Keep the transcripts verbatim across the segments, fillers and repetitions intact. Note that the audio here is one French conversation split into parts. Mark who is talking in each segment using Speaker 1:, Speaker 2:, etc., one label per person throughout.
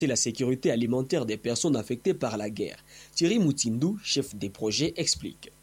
Speaker 1: la sécurité alimentaire des personnes affectées par la guerre. Thierry Moutindu, chef des projets, explique.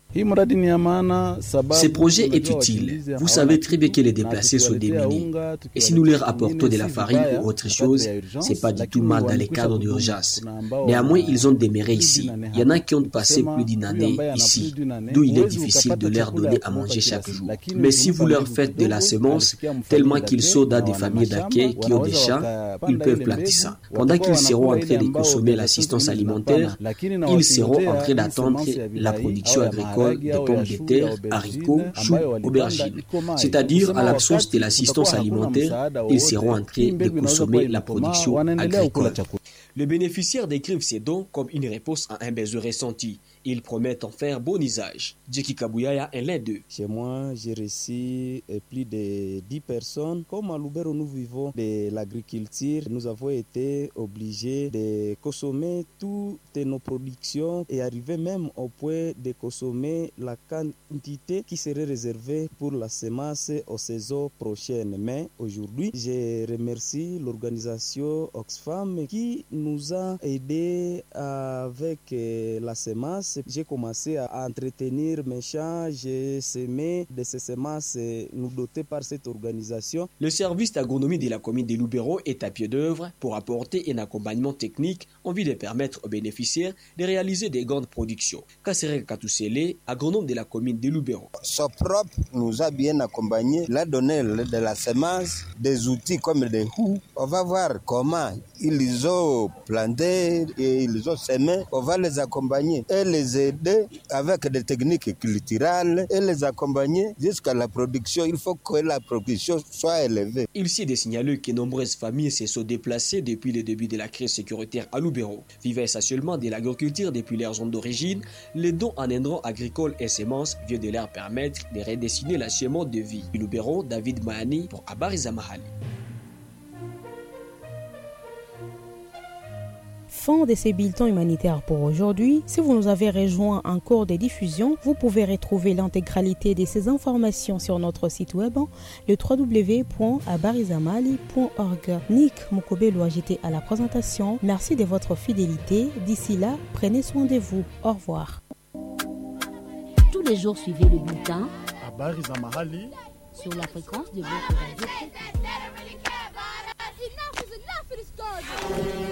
Speaker 1: Ce projet est utile. Vous savez très bien que les déplacés sont démunis. Et si nous leur apportons de la farine ou autre chose, c'est pas du tout mal dans les cadres d'urgence. Néanmoins, ils ont demeuré ici. Il y en a qui ont passé plus d'une année ici, d'où il est difficile de leur donner à manger chaque jour. Mais si vous leur faites de la semence, tellement qu'ils sont dans des familles d'accueil qui ont des champs, ils peuvent planter ça. Pendant qu'ils seront en train de consommer l'assistance alimentaire, ils seront en train d'attendre la production agricole des pommes de terre, haricots, choux, aubergines. C'est-à-dire, à l'absence de l'assistance alimentaire, ils seront en train de consommer la production agricole. Les bénéficiaires décrivent ces dons comme une réponse à un besoin ressenti. Ils promettent en faire bon usage. Djeki Kabouyaya est l'un d'eux.
Speaker 2: Chez moi, j'ai reçu plus de dix personnes. Comme à Lubero, nous vivons de l'agriculture. Nous avons été obligés de consommer toutes nos productions et arriver même au point de consommer la quantité qui serait réservée pour la semence aux saisons prochaines. Mais aujourd'hui, je remercie l'organisation Oxfam qui nous a aidés avec la semence. J'ai commencé à entretenir mes champs, j'ai semé de ces semences nous dotées par cette organisation.
Speaker 1: Le service d'agronomie de la commune de Lubero est à pied d'œuvre pour apporter un accompagnement technique en vue de permettre aux bénéficiaires de réaliser des grandes productions. Kassere Katousele, agronome de la commune de Lubero.
Speaker 3: Soprop nous a bien accompagnés, l'a donné de la semence, des outils comme des houes. On va voir comment ils ont planté et ils ont semé. On va les accompagner et les aider avec des techniques culturelles et les accompagner jusqu'à la production. Il faut que la production soit élevée.
Speaker 1: Il s'y est signalé que nombreuses familles se sont déplacées depuis le début de la crise sécuritaire à Lubero. Vivaient essentiellement de l'agriculture depuis leur zone d'origine, les dons en intrants agricoles et semences viennent de leur permettre de redessiner la schéma de vie. Lubero, David Mahani pour Habari Mahali.
Speaker 4: Fin de ces bulletins humanitaires pour aujourd'hui. Si vous nous avez rejoint en cours de diffusion, vous pouvez retrouver l'intégralité de ces informations sur notre site web, le w w w point habarizamali point org. Nick Mokobelo a j'étais à la présentation. Merci de votre fidélité. D'ici là, prenez soin de vous. Au revoir.
Speaker 5: Tous les jours, suivez le bulletin
Speaker 6: Habarizamahali
Speaker 5: sur la fréquence de votre radio.